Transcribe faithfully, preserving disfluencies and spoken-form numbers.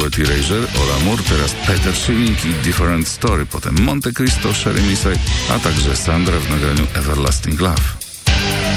Velvet Erasure, Ola Moore, teraz Peter Schilling i Different Story, potem Monte Cristo, Sherry Misej, a także Sandra w nagraniu Everlasting Love.